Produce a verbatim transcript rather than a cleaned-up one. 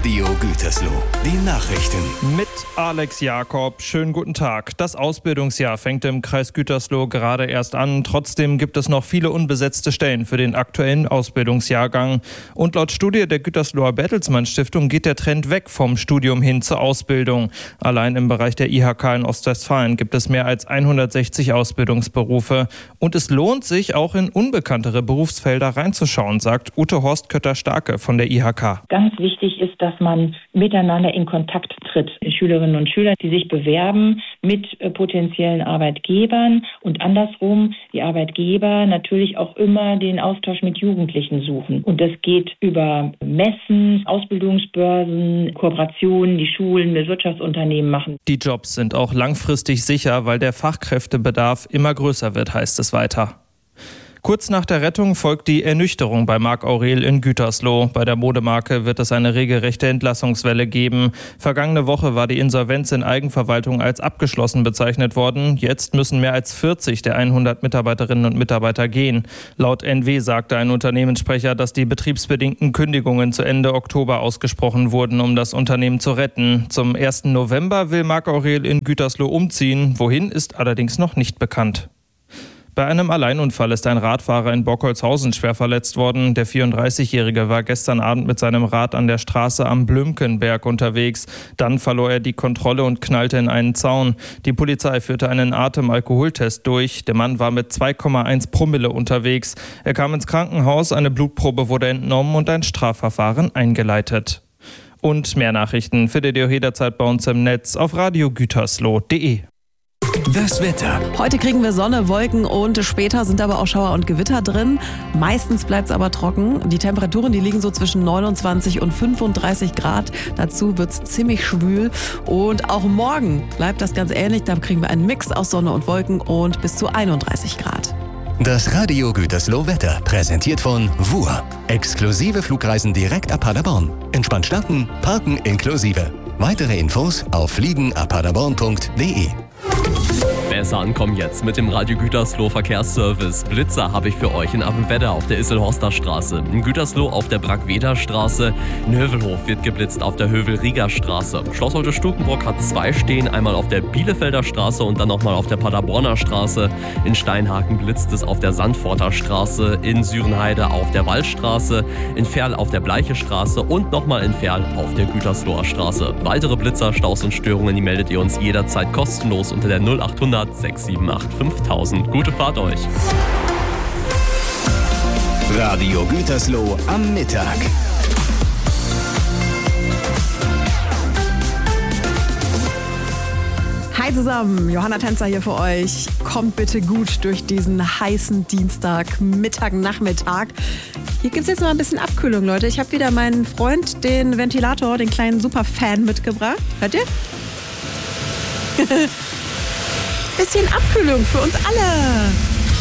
Radio Gütersloh. Die Nachrichten. Mit Alex Jakob. Schönen guten Tag. Das Ausbildungsjahr fängt im Kreis Gütersloh gerade erst an. Trotzdem gibt es noch viele unbesetzte Stellen für den aktuellen Ausbildungsjahrgang. Und laut Studie der Gütersloher Bertelsmann Stiftung geht der Trend weg vom Studium hin zur Ausbildung. Allein im Bereich der I H K in Ostwestfalen gibt es mehr als hundertsechzig Ausbildungsberufe. Und es lohnt sich, auch in unbekanntere Berufsfelder reinzuschauen, sagt Ute Horst-Kötter-Starke von der I H K. Ganz wichtig ist, dass man miteinander in Kontakt tritt. Schülerinnen und Schüler, die sich bewerben mit äh, potenziellen Arbeitgebern und andersrum die Arbeitgeber natürlich auch immer den Austausch mit Jugendlichen suchen. Und das geht über Messen, Ausbildungsbörsen, Kooperationen, die Schulen mit Wirtschaftsunternehmen machen. Die Jobs sind auch langfristig sicher, weil der Fachkräftebedarf immer größer wird, heißt es weiter. Kurz nach der Rettung folgt die Ernüchterung bei Marc Aurel in Gütersloh. Bei der Modemarke wird es eine regelrechte Entlassungswelle geben. Vergangene Woche war die Insolvenz in Eigenverwaltung als abgeschlossen bezeichnet worden. Jetzt müssen mehr als vierzig der hundert Mitarbeiterinnen und Mitarbeiter gehen. Laut N W sagte ein Unternehmenssprecher, dass die betriebsbedingten Kündigungen zu Ende Oktober ausgesprochen wurden, um das Unternehmen zu retten. Zum ersten November will Marc Aurel in Gütersloh umziehen. Wohin, ist allerdings noch nicht bekannt. Bei einem Alleinunfall ist ein Radfahrer in Bockholzhausen schwer verletzt worden. Der vierunddreißigjährige war gestern Abend mit seinem Rad an der Straße am Blümkenberg unterwegs. Dann verlor er die Kontrolle und knallte in einen Zaun. Die Polizei führte einen Atemalkoholtest durch. Der Mann war mit zwei Komma eins Promille unterwegs. Er kam ins Krankenhaus, eine Blutprobe wurde entnommen und ein Strafverfahren eingeleitet. Und mehr Nachrichten findet ihr jederzeit bei uns im Netz auf radio gütersloh punkt de. Das Wetter. Heute kriegen wir Sonne, Wolken und später sind aber auch Schauer und Gewitter drin. Meistens bleibt es aber trocken. Die Temperaturen, die liegen so zwischen neunundzwanzig und fünfunddreißig Grad. Dazu wird es ziemlich schwül. Und auch morgen bleibt das ganz ähnlich. Da kriegen wir einen Mix aus Sonne und Wolken und bis zu einunddreißig Grad. Das Radio Gütersloh Wetter präsentiert von W U R. Exklusive Flugreisen direkt ab Paderborn. Entspannt starten, parken inklusive. Weitere Infos auf fliegen ab paderborn punkt de. Besser ankommen jetzt mit dem Radio Gütersloh Verkehrsservice. Blitzer habe ich für euch in Appenwedder auf der Isselhorster Straße, in Gütersloh auf der Brackweder Straße, in Hövelhof wird geblitzt auf der Hövel-Rieger Straße. Schloss Holte-Stukenbrock hat zwei stehen, einmal auf der Bielefelder Straße und dann nochmal auf der Paderborner Straße. In Steinhaken blitzt es auf der Sandforter Straße, in Sürenheide auf der Waldstraße, in Ferl auf der Bleiche Straße und nochmal in Ferl auf der Gütersloher Straße. Weitere Blitzer, Staus und Störungen, die meldet ihr uns jederzeit kostenlos unter der null achthundert sechs sieben acht fünftausend. Gute Fahrt euch. Radio Gütersloh am Mittag. Hi zusammen, Johanna Tänzer hier für euch. Kommt bitte gut durch diesen heißen Dienstag, Mittag, Nachmittag. Hier gibt es jetzt noch ein bisschen Abkühlung, Leute. Ich habe wieder meinen Freund, den Ventilator, den kleinen Superfan mitgebracht. Hört ihr? Bisschen Abkühlung für uns alle.